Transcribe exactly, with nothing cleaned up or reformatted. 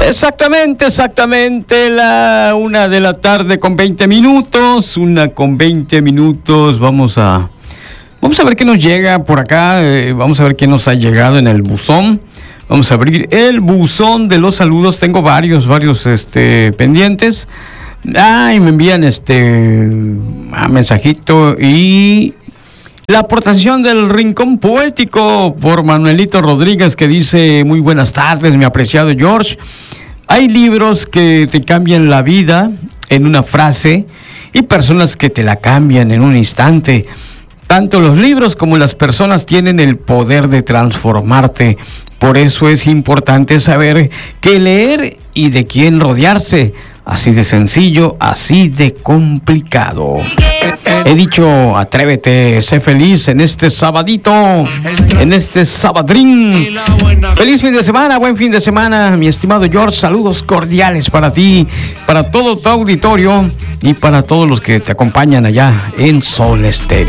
Exactamente, exactamente, la una de la tarde con veinte minutos, una con veinte minutos, vamos a, vamos a ver qué nos llega por acá, eh, vamos a ver qué nos ha llegado en el buzón, vamos a abrir el buzón de los saludos, tengo varios, varios, este, pendientes, ay, me envían, este, ah, mensajito y... La aportación del Rincón Poético por Manuelito Rodríguez, que dice: muy buenas tardes, mi apreciado George. Hay libros que te cambian la vida en una frase y personas que te la cambian en un instante. Tanto los libros como las personas tienen el poder de transformarte. Por eso es importante saber qué leer y de quién rodearse. Así de sencillo, así de complicado. He dicho, atrévete, sé feliz en este sabadito, en este sabadrín. Feliz fin de semana, buen fin de semana, mi estimado George. Saludos cordiales para ti, para todo tu auditorio y para todos los que te acompañan allá en Sol Estéreo.